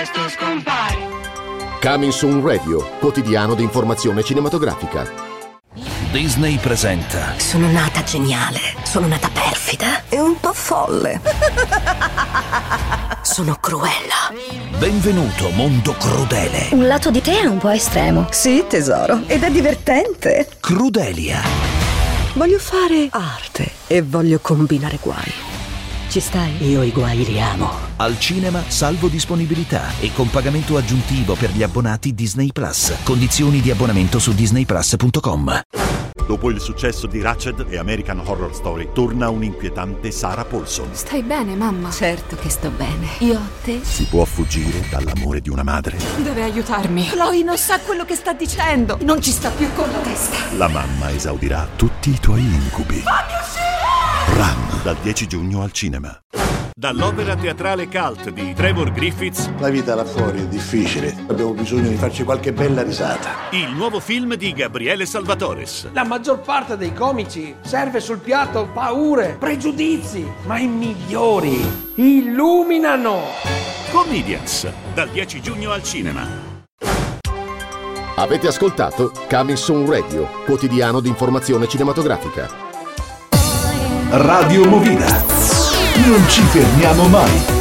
Presto scompare. Coming Soon Radio, quotidiano di informazione cinematografica. Disney presenta. Sono nata geniale, sono nata perfida e un po' folle. Sono Cruella. Benvenuto mondo crudele. Un lato di te è un po' estremo. Sì, tesoro, ed è divertente. Crudelia. Voglio fare arte e voglio combinare guai. Ci stai? Io i guai li amo. Al cinema salvo disponibilità e con pagamento aggiuntivo per gli abbonati Disney Plus. Condizioni di abbonamento su disneyplus.com. Dopo il successo di Ratched e American Horror Story, torna un'inquietante Sarah Paulson. Stai bene, mamma? Certo che sto bene. Io a te? Si può fuggire dall'amore di una madre? Deve aiutarmi. Chloe non sa quello che sta dicendo. Non ci sta più con la testa. La mamma esaudirà tutti i tuoi incubi. Fammi uscire! Run, dal 10 giugno al cinema. Dall'opera teatrale cult di Trevor Griffiths, La vita là fuori è difficile, abbiamo bisogno di farci qualche bella risata. il nuovo film di Gabriele Salvatores. La maggior parte dei comici serve sul piatto paure, pregiudizi, ma i migliori illuminano. Comedians, dal 10 giugno al cinema. Avete ascoltato Coming Soon Radio, quotidiano di informazione cinematografica. Radio Movida. Non ci fermiamo mai.